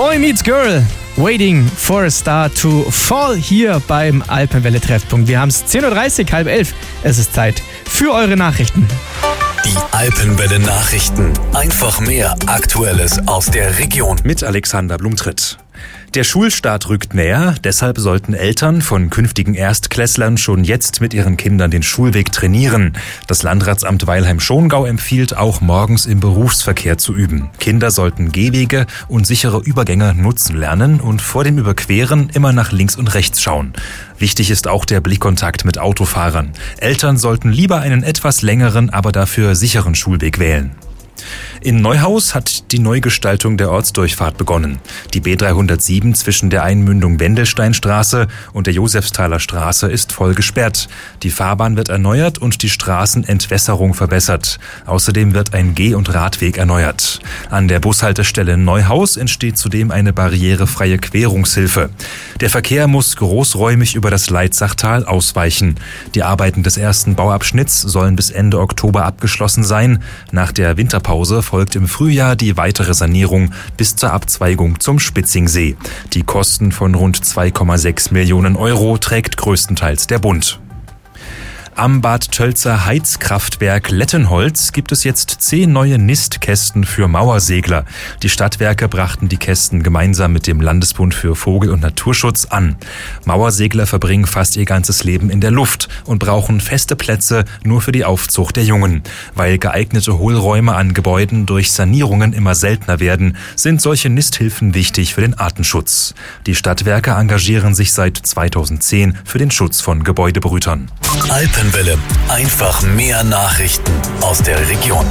Boy Meets Girl, Waiting for a Star to Fall hier beim Alpenwelle-Treffpunkt. Wir haben es 10.30 Uhr, halb 11. Es ist Zeit für eure Nachrichten. Die Alpenwelle-Nachrichten. Einfach mehr Aktuelles aus der Region. Mit Alexander Blumtritt. Der Schulstart rückt näher, deshalb sollten Eltern von künftigen Erstklässlern schon jetzt mit ihren Kindern den Schulweg trainieren. Das Landratsamt Weilheim-Schongau empfiehlt auch morgens im Berufsverkehr zu üben. Kinder sollten Gehwege und sichere Übergänge nutzen lernen und vor dem Überqueren immer nach links und rechts schauen. Wichtig ist auch der Blickkontakt mit Autofahrern. Eltern sollten lieber einen etwas längeren, aber dafür sicheren Schulweg wählen. In Neuhaus hat die Neugestaltung der Ortsdurchfahrt begonnen. Die B307 zwischen der Einmündung Wendelsteinstraße und der Josefsthaler Straße ist voll gesperrt. Die Fahrbahn wird erneuert und die Straßenentwässerung verbessert. Außerdem wird ein Geh- und Radweg erneuert. An der Bushaltestelle Neuhaus entsteht zudem eine barrierefreie Querungshilfe. Der Verkehr muss großräumig über das Leitzachtal ausweichen. Die Arbeiten des ersten Bauabschnitts sollen bis Ende Oktober abgeschlossen sein. Nach der Winterpause folgt im Frühjahr die weitere Sanierung bis zur Abzweigung zum Spitzingsee. Die Kosten von rund 2,6 Millionen Euro trägt größtenteils der Bund. Am Bad Tölzer Heizkraftwerk Lettenholz gibt es jetzt 10 neue Nistkästen für Mauersegler. Die Stadtwerke brachten die Kästen gemeinsam mit dem Landesbund für Vogel- und Naturschutz an. Mauersegler verbringen fast ihr ganzes Leben in der Luft und brauchen feste Plätze nur für die Aufzucht der Jungen. Weil geeignete Hohlräume an Gebäuden durch Sanierungen immer seltener werden, sind solche Nisthilfen wichtig für den Artenschutz. Die Stadtwerke engagieren sich seit 2010 für den Schutz von Gebäudebrütern. Alpenwelle. Einfach mehr Nachrichten aus der Region.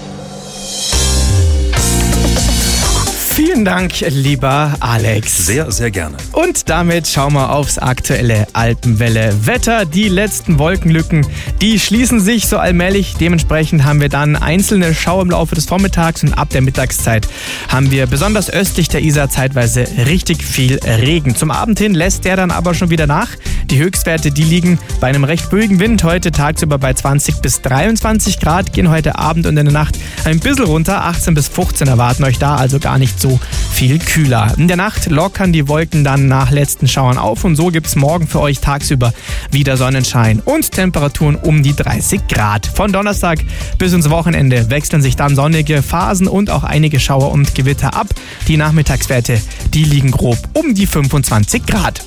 Vielen Dank, lieber Alex. Sehr, sehr gerne. Und damit schauen wir aufs aktuelle Alpenwelle-Wetter. Die letzten Wolkenlücken, die schließen sich so allmählich. Dementsprechend haben wir dann einzelne Schauer im Laufe des Vormittags und ab der Mittagszeit haben wir besonders östlich der Isar zeitweise richtig viel Regen. Zum Abend hin lässt der dann aber schon wieder nach. Die Höchstwerte, die liegen bei einem recht ruhigen Wind heute tagsüber bei 20 bis 23 Grad, gehen heute Abend und in der Nacht ein bisschen runter. 18 bis 15 erwarten euch da, also gar nicht so viel kühler. In der Nacht lockern die Wolken dann nach letzten Schauern auf und so gibt es morgen für euch tagsüber wieder Sonnenschein und Temperaturen um die 30 Grad. Von Donnerstag bis ins Wochenende wechseln sich dann sonnige Phasen und auch einige Schauer und Gewitter ab. Die Nachmittagswerte, die liegen grob um die 25 Grad.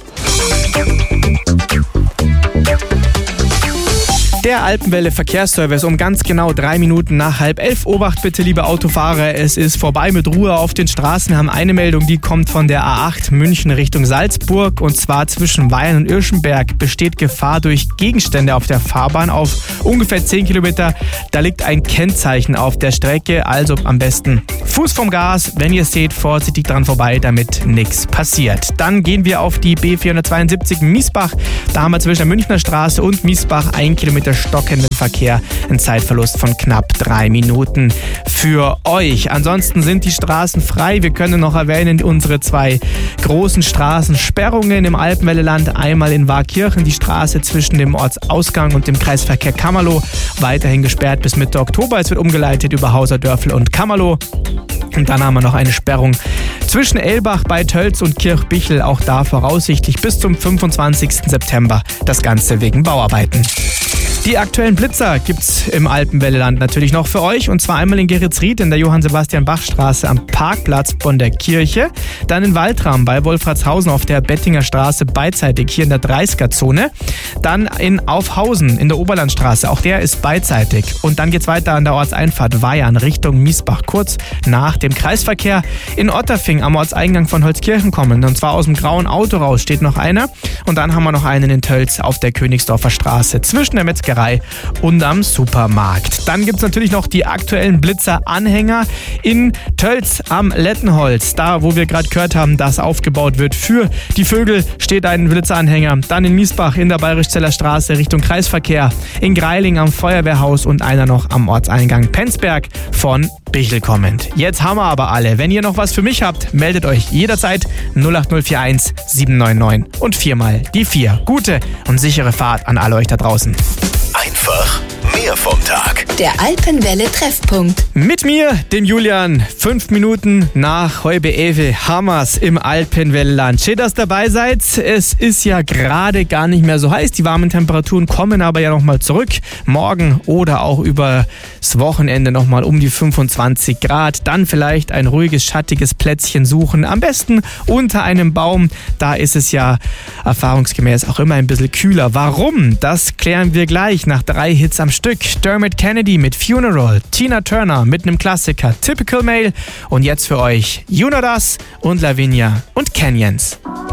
Der Alpenwelle Verkehrsservice um ganz genau 3 Minuten nach 10:30. Obacht bitte, liebe Autofahrer, es ist vorbei mit Ruhe auf den Straßen. Wir haben eine Meldung, die kommt von der A8 München Richtung Salzburg und zwar zwischen Weyern und Irschenberg besteht Gefahr durch Gegenstände auf der Fahrbahn auf ungefähr 10 Kilometer. Da liegt ein Kennzeichen auf der Strecke, also am besten Fuß vom Gas, wenn ihr es seht, vorsichtig dran vorbei, damit nichts passiert. Dann gehen wir auf die B472 Miesbach. Da haben wir zwischen der Münchner Straße und Miesbach 1 Kilometer stockenden Verkehr, ein Zeitverlust von knapp 3 Minuten für euch. Ansonsten sind die Straßen frei. Wir können noch erwähnen, unsere 2 großen Straßensperrungen im Alpenwelleland. Einmal in Waakirchen, die Straße zwischen dem Ortsausgang und dem Kreisverkehr Kammerloh, weiterhin gesperrt bis Mitte Oktober. Es wird umgeleitet über Hauserdörfel und Kammerloh. Und dann haben wir noch eine Sperrung zwischen Elbach bei Tölz und Kirchbichel, auch da voraussichtlich bis zum 25. September. Das Ganze wegen Bauarbeiten. Die aktuellen Blitzer gibt's im Alpenwelleland natürlich noch für euch und zwar einmal in Geretsried in der Johann-Sebastian-Bach-Straße am Parkplatz von der Kirche, dann in Waltram bei Wolfratshausen auf der Bettinger Straße beidseitig hier in der 30er-Zone, dann in Aufhausen in der Oberlandstraße, auch der ist beidseitig und dann geht's weiter an der Ortseinfahrt Weyern Richtung Miesbach, kurz nach dem Kreisverkehr. In Otterfing am Ortseingang von Holzkirchen kommen und zwar aus dem grauen Auto raus steht noch einer und dann haben wir noch einen in Tölz auf der Königsdorfer Straße zwischen der Metzgerei und am Supermarkt. Dann gibt es natürlich noch die aktuellen Blitzer-Anhänger in Tölz am Lettenholz. Da, wo wir gerade gehört haben, dass aufgebaut wird für die Vögel, steht ein Blitzeranhänger. Dann in Miesbach in der Bayerischzeller Straße Richtung Kreisverkehr. In Greiling am Feuerwehrhaus und einer noch am Ortseingang Penzberg von Bichel kommend. Jetzt haben wir aber alle. Wenn ihr noch was für mich habt, meldet euch jederzeit 08041 799 und 4 mal die 4. Gute und sichere Fahrt an alle euch da draußen. Einfach mehr mehr vom Tag. Der Alpenwelle Treffpunkt. Mit mir, dem Julian, 5 Minuten nach Heubeewe Hammers im Alpenwellenland. Schön, dass ihr dabei seid. Es ist ja gerade gar nicht mehr so heiß. Die warmen Temperaturen kommen aber ja nochmal zurück. Morgen oder auch übers Wochenende nochmal um die 25 Grad. Dann vielleicht ein ruhiges, schattiges Plätzchen suchen. Am besten unter einem Baum. Da ist es ja erfahrungsgemäß auch immer ein bisschen kühler. Warum? Das klären wir gleich nach 3 Hits am Stück. Dermot Kennedy mit Funeral, Tina Turner mit einem Klassiker Typical Male und jetzt für euch You Know Das und Lavinia und Canyons.